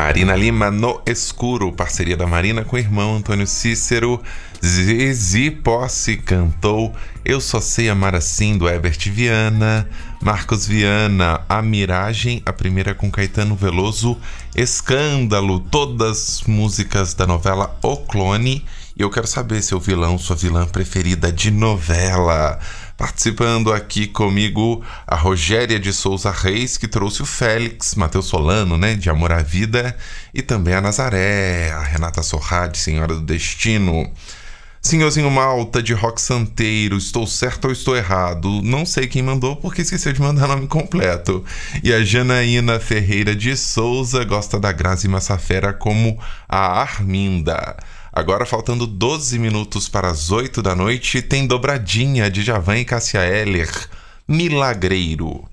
Marina Lima, No Escuro, parceria da Marina com o irmão Antônio Cícero. Zizi Posse cantou Eu Só Sei Amar Assim, do Herbert Viana. Marcos Viana, A Miragem, a primeira com Caetano Veloso. Escândalo, todas músicas da novela O Clone. E eu quero saber seu vilão, sua vilã preferida de novela. Participando aqui comigo a Rogéria de Souza Reis, que trouxe o Félix, Matheus Solano, né, de Amor à Vida, e também a Nazaré, a Renata Sorrade, Senhora do Destino. Senhorzinho Malta, de Rock Santeiro, estou certo ou estou errado? Não sei quem mandou porque esqueceu de mandar nome completo. E a Janaína Ferreira de Souza gosta da Grazi Massafera como a Arminda. Agora, faltando 12 minutos para as 8 da noite, tem dobradinha de Djavan e Cássia Eller, Milagreiro.